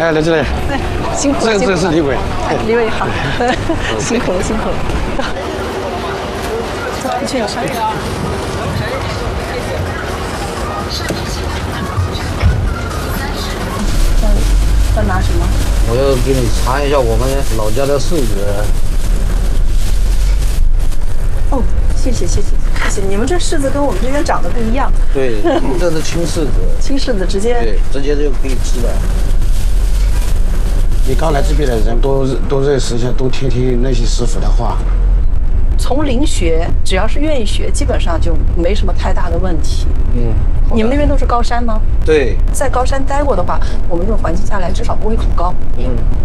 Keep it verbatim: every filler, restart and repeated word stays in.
哎，来这里。 哎，辛苦了， 这这是李伟。 李伟好，辛苦了，辛苦了。一圈有啥？要拿什么？ 我要给你尝一下我们老家的柿子。 哦，谢谢谢谢谢谢，你们这柿子跟我们这边长得不一样。 对，这是青柿子。 青柿子直接对，直接就可以吃的。 你刚来这边的人都都认识一下，都听听那些师傅的话。 从零学，只要是愿意学，基本上就没什么太大的问题。 嗯， 你们那边都是高山吗？ 对， 在高山待过的话，我们这种环境下来，至少不会恐高。 嗯。